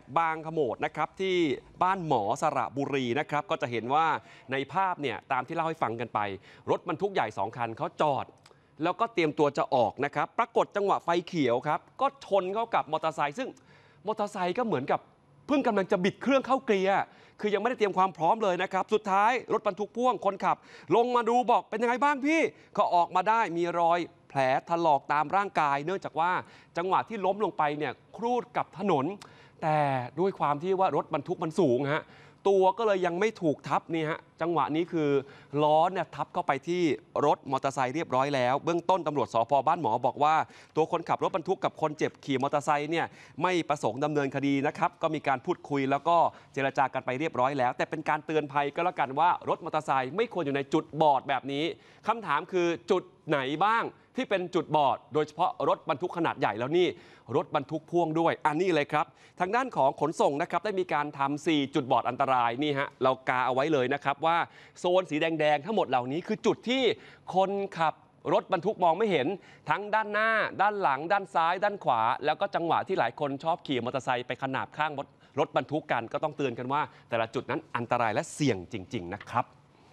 บางขโมดนะครับที่บ้านหมอสระบุรีนะครับก็จะเห็นว่าในภาพเนี่ยตามที่เล่าให้ฟังกันไปรถบรรทุกใหญ่2 คันเขาจอดแล้วก็เตรียมตัวจะออกนะครับปรากฏจังหวะไฟเขียวครับก็ชนเข้ากับมอเตอร์ไซค์ซึ่งมอเตอร์ไซค์ก็เหมือนกับเพิ่งกำลังจะบิดเครื่องเข้าเกียร์คือยังไม่ได้เตรียมความพร้อมเลยนะครับสุดท้ายรถบรรทุกพ่วงคนขับลงมาดูบอกเป็นยังไงบ้างพี่ก็ออกมาได้มีรอยแผลถลอกตามร่างกายเนื่องจากว่าจังหวะที่ล้มลงไปเนี่ยครูดกับถนนแต่ด้วยความที่ว่ารถบรรทุกมันสูงฮะตัวก็เลยยังไม่ถูกทับนี่ฮะจังหวะนี้คือล้อเนี่ยทับเข้าไปที่รถมอเตอร์ไซค์เรียบร้อยแล้วเบื้องต้นตำรวจสภ.บ้านหมอบอกว่าตัวคนขับรถบรรทุกกับคนเจ็บขี่มอเตอร์ไซค์เนี่ยไม่ประสงค์ดำเนินคดีนะครับก็มีการพูดคุยแล้วก็เจรจากันไปเรียบร้อยแล้วแต่เป็นการเตือนภัยก็แล้วกันว่ารถมอเตอร์ไซค์ไม่ควรอยู่ในจุดบอดแบบนี้คำถามคือจุดไหนบ้างที่เป็นจุดบอดโดยเฉพาะรถบรรทุกขนาดใหญ่แล้วนี่รถบรรทุกพ่วงด้วยอันนี้เลยครับทางด้านของขนส่งนะครับได้มีการทำ4 จุดบอดอันตรายนี่ฮะเรากาเอาไว้เลยนะครับว่าโซนสีแดงๆทั้งหมดเหล่านี้คือจุดที่คนขับรถบรรทุกมองไม่เห็นทั้งด้านหน้าด้านหลังด้านซ้ายด้านขวาแล้วก็จังหวะที่หลายคนชอบขี่มอเตอร์ไซค์ไปขนาบข้างรถบรรทุกกันก็ต้องเตือนกันว่าแต่ละจุดนั้นอันตรายและเสี่ยงจริงๆนะครับ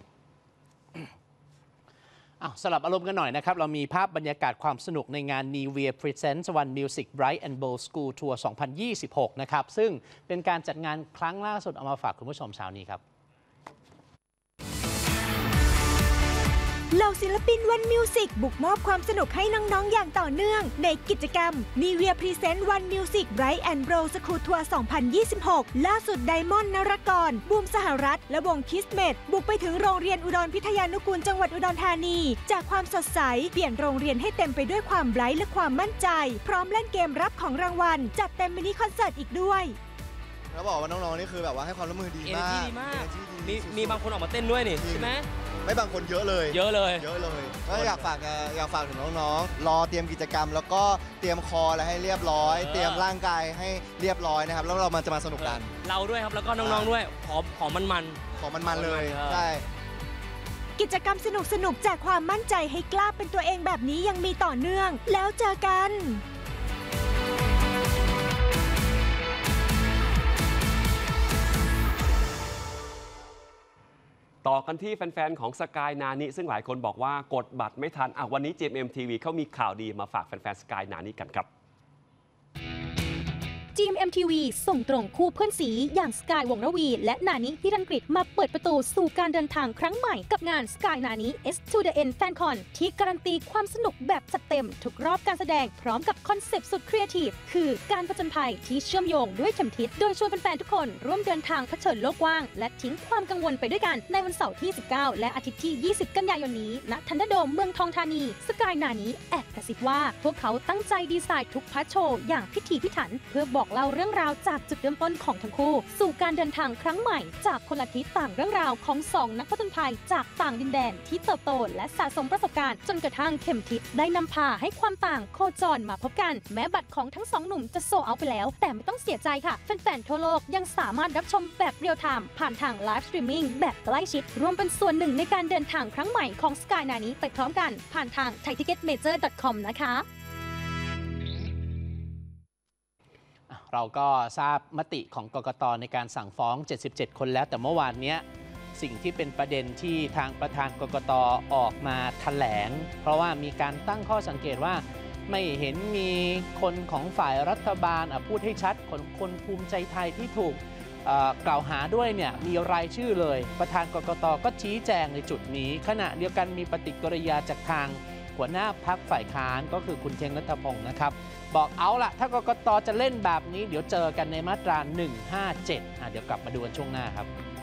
สลับอารมณ์กันหน่อยนะครับเรามีภาพบรรยากาศความสนุกในงาน Nivea Presents One Music Bright and Bold School Tour 2026 นะครับซึ่งเป็นการจัดงานครั้งล่าสุดเอามาฝากคุณผู้ชมเช้านี้ครับเหล่าศิลปินวันมิวสิกบุกมอบความสนุกให้น้องๆอย่างต่อเนื่องในกิจกรรม Nivea Present One Music Bright and Bold School Tour 2026 ล่าสุดไดมอนด์นรกรบูมสหรัฐและวงคิสเมดบุกไปถึงโรงเรียนอุดรพิทยานุกูลจังหวัดอุดรธานีจากความสดใสเปลี่ยนโรงเรียนให้เต็มไปด้วยความไบรท์และความมั่นใจพร้อมเล่นเกมรับของรางวัลจัดเต็มมินิคอนเสิร์ตอีกด้วยแล้วบอกว่าน้องๆนี่คือแบบว่าให้ความร่วมมือดีมากมีบางคนออกมาเต้นด้วยนี่ใช่ไหมไม่บางคนเยอะเลยก็อยากฝากถึงน้องๆรอเตรียมกิจกรรมแล้วก็เตรียมคออะไรให้เรียบร้อยเตรียมร่างกายให้เรียบร้อยนะครับแล้วเราจะมาสนุกกันเราด้วยครับแล้วก็น้องๆด้วยของมันเลยใช่กิจกรรมสนุกแจกความมั่นใจให้กล้าเป็นตัวเองแบบนี้ยังมีต่อเนื่องแล้วเจอกันต่อกันที่แฟนๆของสกายนานิซึ่งหลายคนบอกว่ากดบัตรไม่ทันวันนี้ GMM.TV เขามีข่าวดีมาฝากแฟนๆสกายนานิกันครับ GMM.TV ส่งตรงคู่เพื่อนสีอย่างสกายวงศ์ระวีและนานิฮิรันกฤษมาเปิดประตูสู่การเดินทางครั้งใหม่กับงาน Sky Nani S to the End FanCon ที่การันตีความสนุกแบบจัดเต็มทุกรอบการแสดงพร้อมกับคอนเซปต์สุดครีเอทีฟคือการผจญภัยที่เชื่อมโยงด้วยเข็มทิศโดยชวนแฟนๆทุกคนร่วมเดินทางเผชิญโลกกว้างและทิ้งความกังวลไปด้วยกันในวันเสาร์ที่ 19 และอาทิตย์ที่ 20 กันยายนนี้ณทันเดอร์โดมเมืองทองธานี Sky Nani แอบกระซิบว่าพวกเขาตั้งใจดีไซน์ทุกพาร์ทโชว์อย่างพิถีพิถันเพื่อบอกเล่าเรื่องราวจากจุดเริ่มต้นของทั้งคู่สู่การเดินทางครั้งใหม่จากคนละทิศต่างเรื่องราวของ2 นักผจญภัยจากต่างดินแดนที่เติบโตและสะสมประสบการณ์จนกระทั่งเข็มทิศได้นำพาให้ความต่างโคจรมาพบกันแม้บัตรของทั้ง2 หนุ่มจะโซลเอาท์ไปแล้วแต่ไม่ต้องเสียใจค่ะแฟนๆทั่วโลกยังสามารถรับชมแบบเรียลไทม์ผ่านทางไลฟ์สตรีมมิ่งแบบใกล้ชิดรวมเป็นส่วนหนึ่งในการเดินทางครั้งใหม่ของ Sky Nani ไปพร้อมกันผ่านทาง thaiticketmajor.com นะคะเราก็ทราบมติของกกต.ในการสั่งฟ้อง77 คนแล้วแต่เมื่อวานนี้สิ่งที่เป็นประเด็นที่ทางประธานกกต.ออกมาแถลงเพราะว่ามีการตั้งข้อสังเกตว่าไม่เห็นมีคนของฝ่ายรัฐบาลพูดให้ชัดคนภูมิใจไทยที่ถูกกล่าวหาด้วยเนี่ยมีรายชื่อเลยประธานกกต.ก็ชี้แจงในจุดนี้ขณะเดียวกันมีปฏิกิริยาจากทางหัวหน้าพรรคฝ่ายค้านก็คือคุณเชงรัตพงศ์นะครับบอกเอาละถ้ากกต.จะเล่นแบบนี้เดี๋ยวเจอกันในมาตรา 157 เดี๋ยวกลับมาดูกันช่วงหน้าครับ